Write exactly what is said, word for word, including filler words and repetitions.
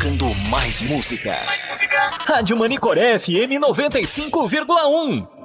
tocando mais música. Mais música. Rádio Manicoré F M noventa e cinco vírgula um.